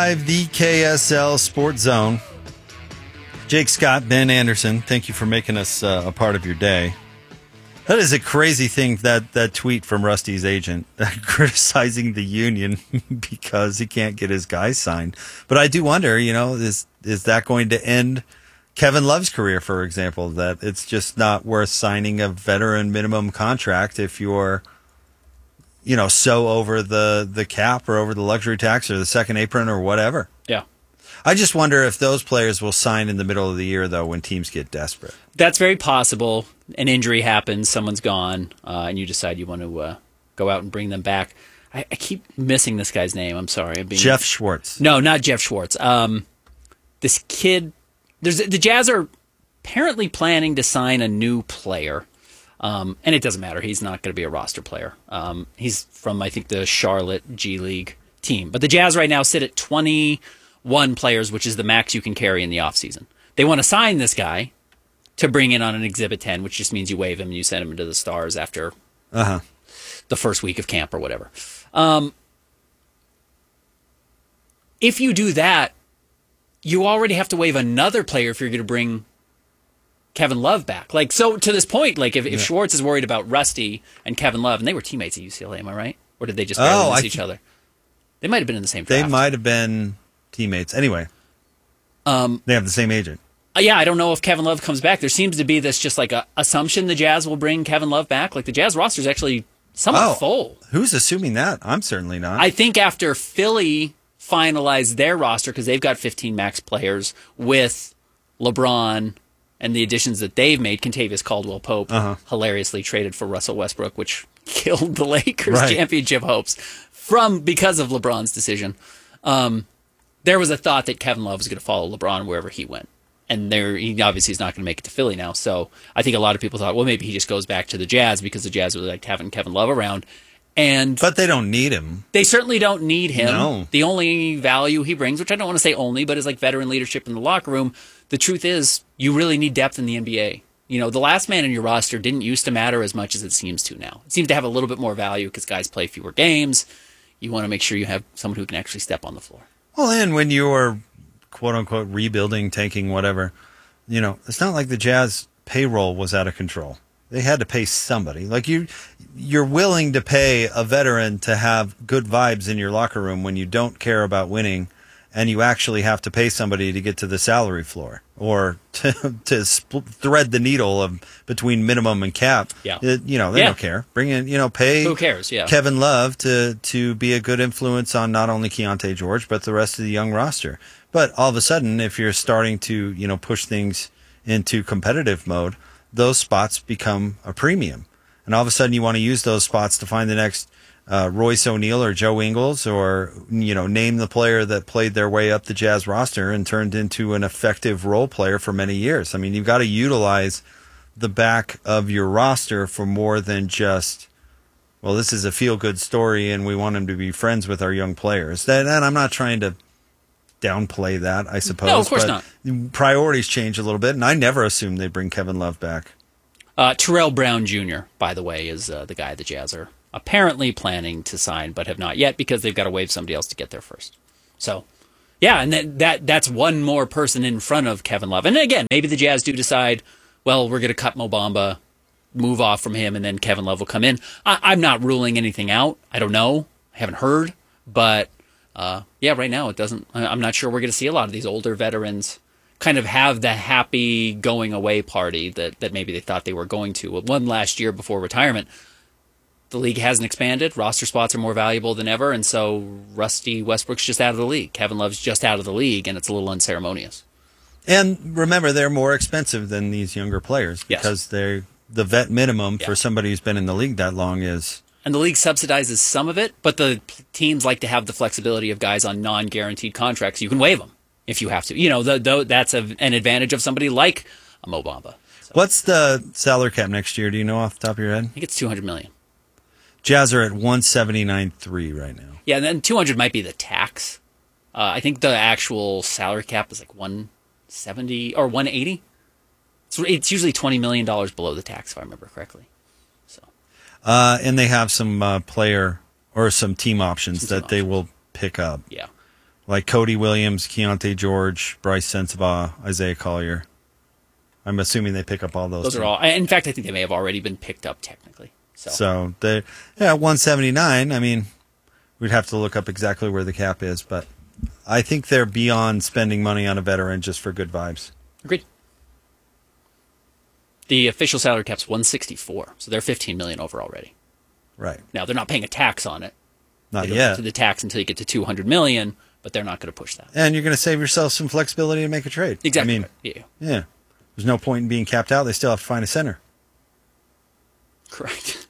105.5, the KSL Sports Zone. Jake Scott, Ben Anderson, thank you for making us a part of your day. That is a crazy thing, that tweet from Rusty's agent criticizing the union because he can't get his guys signed. But I do wonder, is that going to end Kevin Love's career, for example, that it's just not worth signing a veteran minimum contract if you're, so over the cap or over the luxury tax or the second apron or whatever. Yeah. I just wonder if those players will sign in the middle of the year, though, when teams get desperate. That's very possible. An injury happens, someone's gone, and you decide you want to go out and bring them back. I keep missing this guy's name. I'm sorry. Jeff Schwartz. No, not Jeff Schwartz. This kid. The Jazz are apparently planning to sign a new player, and it doesn't matter. He's not going to be a roster player. He's from, I think, the Charlotte G League team. But the Jazz right now sit at 21 players, which is the max you can carry in the offseason. They want to sign this guy to bring in on an Exhibit 10, which just means you waive him and you send him to the Stars after the first week of camp or whatever. If you do that, you already have to waive another player if you're going to bring Kevin Love back. So to this point, if Schwartz is worried about Rusty and Kevin Love, and they were teammates at UCLA, am I right? Or did they just barely miss each other? They might have been in the same draft. They might have been teammates. Anyway, they have the same agent. Yeah, I don't know if Kevin Love comes back. There seems to be this just a assumption the Jazz will bring Kevin Love back. The Jazz roster is actually somewhat full. Who's assuming that? I'm certainly not. I think after Philly finalized their roster, because they've got 15 max players with LeBron and the additions that they've made, Kentavious Caldwell-Pope hilariously traded for Russell Westbrook, which killed the Lakers' championship hopes because of LeBron's decision. There was a thought that Kevin Love was going to follow LeBron wherever he went. And he obviously is not going to make it to Philly now. So I think a lot of people thought, well, maybe he just goes back to the Jazz because the Jazz really liked having Kevin Love around. But they don't need him. They certainly don't need him. No. The only value he brings, which I don't want to say only, but is veteran leadership in the locker room. The truth is, you really need depth in the NBA. The last man in your roster didn't used to matter as much as it seems to now. It seems to have a little bit more value because guys play fewer games. You want to make sure you have someone who can actually step on the floor. Well, and when you're quote-unquote rebuilding, tanking, whatever, it's not like the Jazz payroll was out of control. They had to pay somebody. You're willing to pay a veteran to have good vibes in your locker room when you don't care about winning, and you actually have to pay somebody to get to the salary floor or to thread the needle between minimum and cap. Yeah. They don't care. Bring in, pay who cares? Yeah. Kevin Love to be a good influence on not only Keontae George, but the rest of the young roster. But all of a sudden, if you're starting to, push things into competitive mode, those spots become a premium. And all of a sudden you want to use those spots to find the next Royce O'Neal or Joe Ingles or, name the player that played their way up the Jazz roster and turned into an effective role player for many years. I mean, you've got to utilize the back of your roster for more than just, well, this is a feel-good story and we want him to be friends with our young players. And I'm not trying to downplay that, I suppose. No, of course not. Priorities change a little bit, and I never assumed they'd bring Kevin Love back. Terrell Brown Jr., by the way, is the guy the Jazz are apparently planning to sign, but have not yet because they've got to waive somebody else to get there first. So, yeah, and that's one more person in front of Kevin Love. And again, maybe the Jazz do decide, well, we're going to cut Mo Bamba, move off from him, and then Kevin Love will come in. I'm not ruling anything out. I don't know. I haven't heard, but right now it doesn't. I'm not sure we're going to see a lot of these older veterans kind of have the happy going away party that maybe they thought they were going to. One last year before retirement, the league hasn't expanded. Roster spots are more valuable than ever, and so Rusty Westbrook's just out of the league. Kevin Love's just out of the league, and it's a little unceremonious. And remember, they're more expensive than these younger players because the vet minimum for somebody who's been in the league that long is... And the league subsidizes some of it, but the teams like to have the flexibility of guys on non-guaranteed contracts. You can waive them if you have to. That's an advantage of somebody like a Mo Bamba. So. What's the salary cap next year? Do you know off the top of your head? I think it's $200 million. Jazz are at 179.3 right now. Yeah, and then 200 might be the tax. I think the actual salary cap is 170 or 180. It's usually $20 million below the tax, if I remember correctly. And they have some player or some team options that they will pick up. Yeah. Like Cody Williams, Keontae George, Bryce Sensabaugh, Isaiah Collier. I'm assuming they pick up all those. Those are all. In fact, I think they may have already been picked up technically. So they, 179. I mean, we'd have to look up exactly where the cap is, but I think they're beyond spending money on a veteran just for good vibes. Agreed. The official salary cap's 164, so they're $15 million over already. Right. Now they're not paying a tax on it. Not they yet. don't do the tax until you get to $200 million, but they're not going to push that. And you're going to save yourself some flexibility to make a trade. Exactly. I mean, right. Yeah. There's no point in being capped out. They still have to find a center. Correct.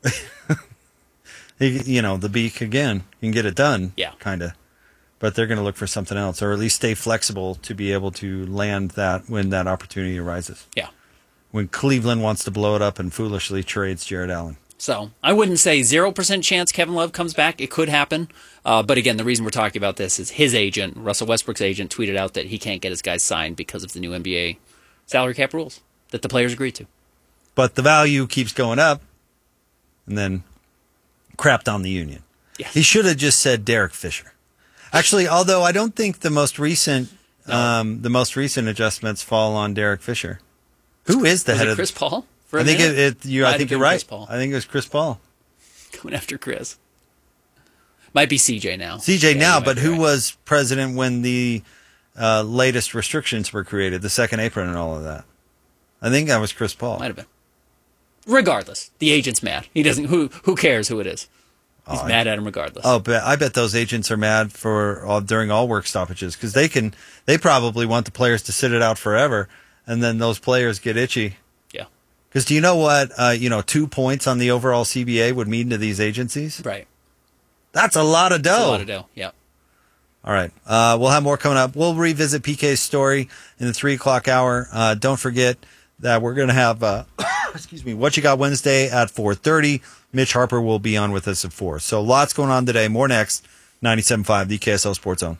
The beak again can get it done. Yeah. Kind of. But they're going to look for something else, or at least stay flexible to be able to land that when that opportunity arises. Yeah. When Cleveland wants to blow it up and foolishly trades Jared Allen. So I wouldn't say 0% chance Kevin Love comes back. It could happen. But again, the reason we're talking about this is his agent, Russell Westbrook's agent, tweeted out that he can't get his guys signed because of the new NBA salary cap rules that the players agreed to. But the value keeps going up, and then crapped on the union. Yes. He should have just said Derek Fisher. Actually, although I don't think the most recent adjustments fall on Derek Fisher. Who is the head of Chris Paul? I think I think you're right. I think it was Chris Paul coming after Chris. Might be CJ now. But who was president when the latest restrictions were created, the second apron and all of that? I think that was Chris Paul. Might have been. Regardless, the agent's mad. He doesn't. Who cares who it is? He's mad at him regardless. Oh, but I bet those agents are mad during all work stoppages because they probably want the players to sit it out forever, and then those players get itchy. Yeah. Because do you know what 2 points on the overall CBA would mean to these agencies? Right. That's a lot of dough. That's a lot of dough. Yeah. All right. We'll have more coming up. We'll revisit PK's story in the 3:00 hour. Don't forget that we're going to have What You Got Wednesday at 4:30. Mitch Harper will be on with us at 4. So lots going on today. More next. 97.5, the KSL Sports Zone.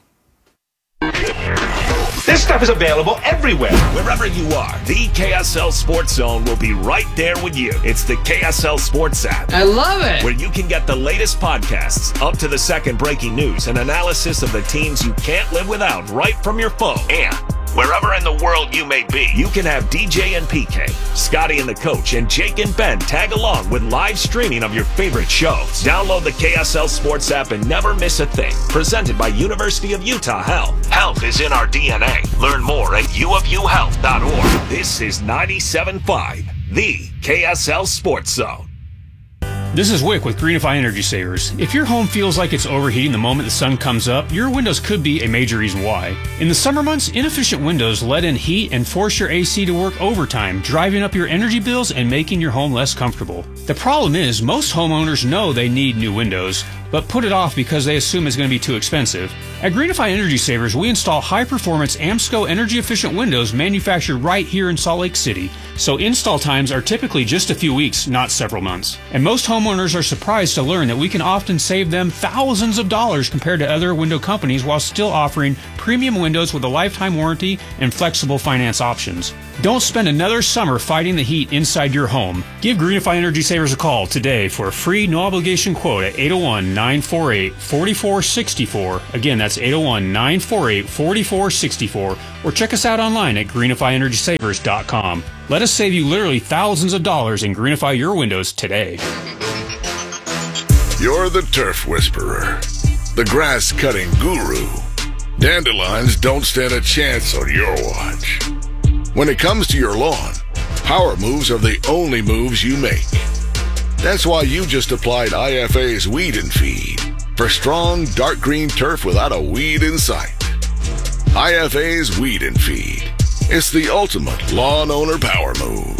This stuff is available everywhere. Wherever you are, the KSL Sports Zone will be right there with you. It's the KSL Sports app. I love it. Where you can get the latest podcasts, up to the second breaking news, and analysis of the teams you can't live without right from your phone. And wherever in the world you may be, you can have DJ and PK, Scotty and the Coach, and Jake and Ben tag along with live streaming of your favorite shows. Download the KSL Sports app and never miss a thing. Presented by University of Utah Health. Health is in our DNA. Learn more at uofuhealth.org. This is 97.5, the KSL Sports Zone. This is Wick with Greenify Energy Savers. If your home feels like it's overheating the moment the sun comes up, your windows could be a major reason why. In the summer months, inefficient windows let in heat and force your AC to work overtime, driving up your energy bills and making your home less comfortable. The problem is, most homeowners know they need new windows, but put it off because they assume it's going to be too expensive. At Greenify Energy Savers, we install high-performance AMSCO energy-efficient windows manufactured right here in Salt Lake City. So install times are typically just a few weeks, not several months. And most homeowners are surprised to learn that we can often save them thousands of dollars compared to other window companies while still offering premium windows with a lifetime warranty and flexible finance options. Don't spend another summer fighting the heat inside your home. Give Greenify Energy Savers a call today for a free no-obligation quote at 801-948-4464. Again, that's 801-948-4464. Or check us out online at greenifyenergysavers.com. Let us save you literally thousands of dollars and greenify your windows today. You're the turf whisperer, the grass-cutting guru. Dandelions don't stand a chance on your watch. When it comes to your lawn, power moves are the only moves you make. That's why you just applied IFA's Weed and Feed for strong, dark green turf without a weed in sight. IFA's Weed and Feed. It's the ultimate lawn owner power move.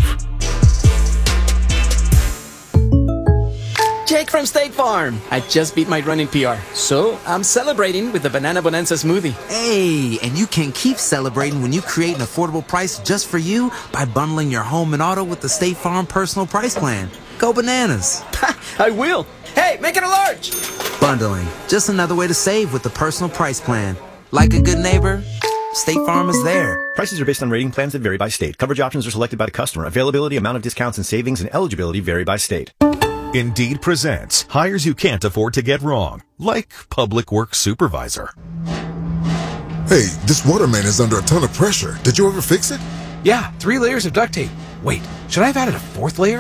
Jake from State Farm. I just beat my running PR, so I'm celebrating with the Banana Bonanza smoothie. Hey, and you can keep celebrating when you create an affordable price just for you by bundling your home and auto with the State Farm Personal Price Plan. Go bananas. I will. Hey, make it a large. Bundling, just another way to save with the Personal Price Plan. Like a good neighbor, State Farm is there. Prices are based on rating plans that vary by state. Coverage options are selected by the customer. Availability, amount of discounts and savings, and eligibility vary by state. Indeed presents hires you can't afford to get wrong, like public works supervisor. Hey, this water main is under a ton of pressure. Did you ever fix it? Yeah, 3 layers of duct tape. Wait, should I have added a 4th layer?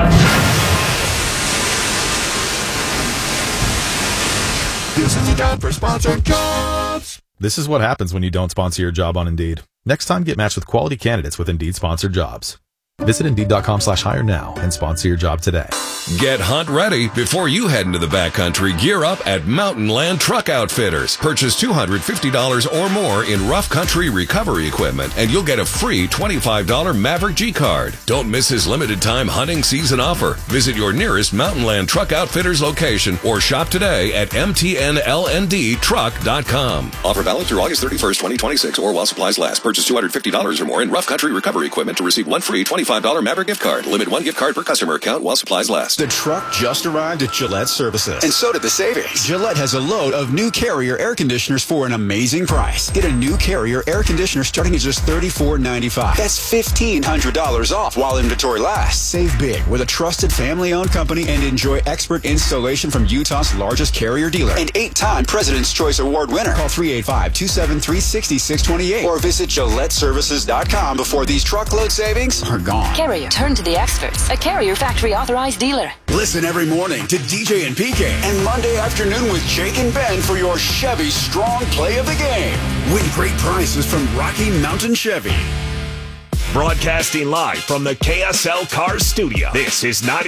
This is the ad for sponsored jobs. This is what happens when you don't sponsor your job on Indeed. Next time, get matched with quality candidates with Indeed sponsored jobs. Visit Indeed.com/hire now and sponsor your job today. Get hunt ready before you head into the backcountry. Gear up at Mountain Land Truck Outfitters. Purchase $250 or more in rough country recovery equipment, and you'll get a free $25 Maverick G card. Don't miss his limited time hunting season offer. Visit your nearest Mountain Land Truck Outfitters location or shop today at mtnlndtruck.com. Offer valid through August 31st, 2026, or while supplies last. Purchase $250 or more in rough country recovery equipment to receive one free $25 Maverick gift card. Limit 1 gift card per customer account while supplies last. The truck just arrived at Gillette Services. And so did the savings. Gillette has a load of new Carrier air conditioners for an amazing price. Get a new Carrier air conditioner starting at just $34.95. That's $1,500 off while inventory lasts. Save big with a trusted family-owned company and enjoy expert installation from Utah's largest Carrier dealer and 8-time President's Choice Award winner. Call 385-273-6628 or visit GilletteServices.com before these truckload savings are gone. Carrier, turn to the experts. A Carrier factory authorized dealer. Listen every morning to DJ and PK and Monday afternoon with Jake and Ben for your Chevy Strong Play of the Game. Win great prizes from Rocky Mountain Chevy. Broadcasting live from the KSL Cars studio. This is 90.